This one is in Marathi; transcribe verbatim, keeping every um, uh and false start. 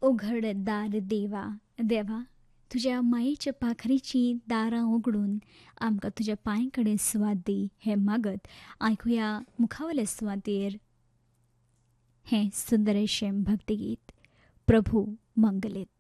उघड दार देवा. देवा, तुज्या मायेच्या पाखरीची दारां उगडून आमकां तुज्या पांय कडेन सुवात दी हें मागत आयकुया मुखावले सुवातेर हें सुंदर अशें भक्तिगीत. प्रभू मंगलेत.